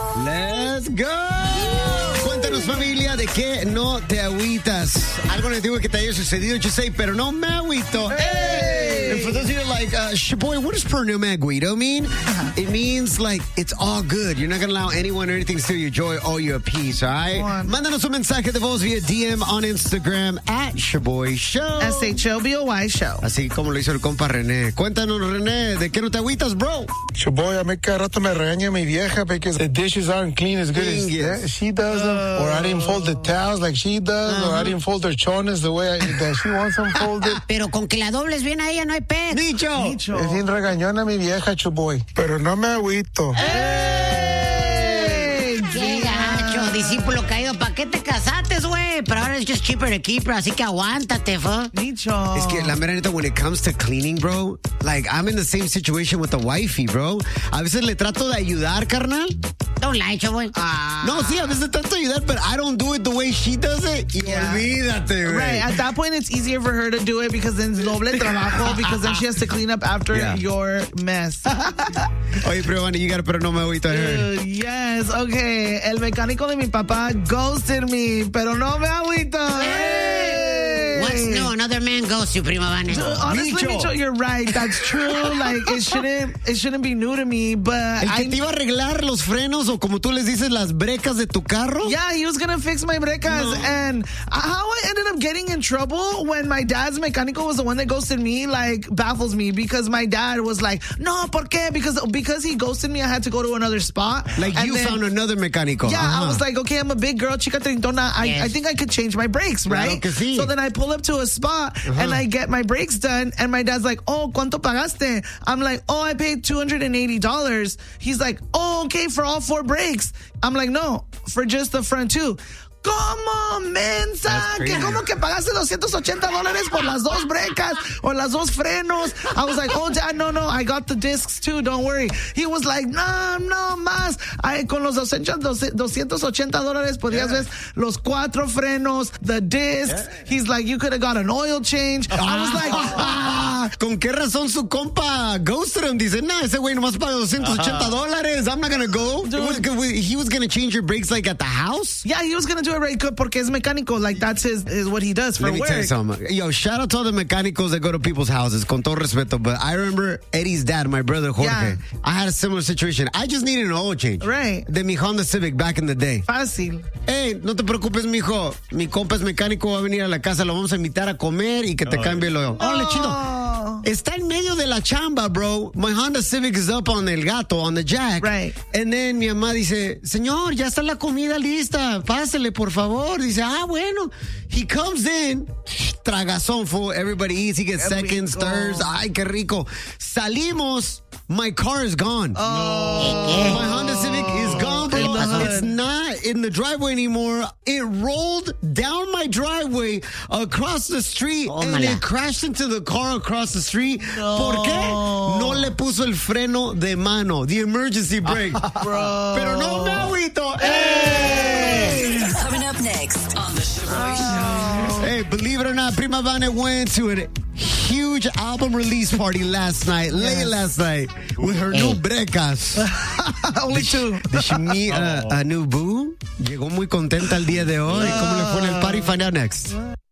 Let's go. Cuéntanos, familia, de qué no te agüitas. Algo negativo que te haya sucedido, you say, pero no me agüito. Hey! And for those of you like, Shaboy, what does per no me agüito mean? It means like it's all good. You're not going to allow anyone or anything to steal your joy or your peace, all right? Mándanos un mensaje de voz via DM on Instagram at Shaboy Show. SHOBOY Show. Así como lo hizo el compa René. Cuéntanos, René, ¿de qué no te agüitas, bro? Shaboy, a mí cada rato me regaña mi vieja because the dishes aren't clean as good as she does them. Or I didn't fold the towels like she does. Or I didn't fold her chones the way that she wants them folded. Pero con que la dobles bien a ella no hay pez. ¡Dicho! Es bien regañona mi vieja, Shaboy. Pero no me agüito. ¡Ey! ¡Qué gacho! Discípulo caído, ¿para qué te casaste, güey? Pero ahora es just cheaper to keep her, así que aguántate, Nicho. Es que la mera neta, when it comes to cleaning, bro, like, I'm in the same situation with the wifey, bro. A veces le trato de ayudar, carnal. Don't lie, güey. No, sí, a veces trato de ayudar, but I don't do it the way she does it. Y olvídate, güey. Right, at that point, it's easier for her to do it because then it's doble trabajo because then she has to clean up after your mess. Oye, pero bueno, you got it, pero no me agüito. Yes, okay. El mecánico de mi papá ghosted me, pero no me agüito. What's new? Another man goes to, prima Vane. Honestly, Micho, you're right. That's true. Like, it shouldn't be new to me, but ¿El que te iba a arreglar los frenos o como tú les dices, las brecas de tu carro? Yeah, he was gonna fix my brecas. No. And how I ended up getting in trouble when my dad's mecánico was the one that ghosted me, like, baffles me because my dad was like, no, ¿por qué? Because he ghosted me, I had to go to another spot. Like, and you found another mecánico. Yeah, I was like, okay, I'm a big girl, chica treintona. I think I could change my brakes, right? Claro que sí. So then I pull up to a spot and I get my brakes done and my dad's like, oh, ¿cuánto pagaste? I'm like, oh, I paid $280. He's like, oh, okay, for all 4 brakes. I'm like, no, for just the front 2. ¿Cómo, mensa? ¿Cómo que pagaste $280 por las 2 brecas o las 2 frenos? I was like, oh, Dad, no, I got the discs too, don't worry. He was like, no más. Con los $280 podías ver los 4 frenos, the discs. He's like, you could have got an oil change. I was like, ¿Con qué razón su compa ghosted him? Dice, ese güey nomás paga $280. I'm not gonna go. He was gonna change your brakes like at the house? Yeah, he was gonna do it right porque es mecánico. Like, that's is what he does for work. Let me tell you something. Yo, shout out to all the mechanicals that go to people's houses, con todo respeto. But I remember Eddie's dad, my brother Jorge. Yeah. I had a similar situation. I just needed an oil change. Right. De mi Honda Civic back in the day. Fácil. Hey, no te preocupes, mijo. Mi compa es mecánico, va a venir a la casa, lo vamos a invitar a comer y que te cambie el oil. Órale, chido. Está en medio de la chamba, bro. My Honda Civic is up on el gato, on the jack. Right. And then mi mamá dice, señor, ya está la comida lista. Pásele, por favor. Dice, bueno. He comes in, tragazón full. Everybody eats. He gets seconds, thirds. Ay, qué rico. Salimos. My car is gone. Oh. My Honda Civic is gone. It's not in the driveway anymore. It rolled down my driveway across the street and it crashed into the car across the street. No. ¿Por qué? No le puso el freno de mano, the emergency brake. Bro. Pero no me agüito. Hey! Coming up next on the Shaboy Show. Hey, believe it or not, Prima Vane went to a huge album release party last night, late last night, with her new brecas. Only 2. Did she meet a new boo? Llegó muy contenta el día de hoy. ¿Cómo le fue en el party? Find out next.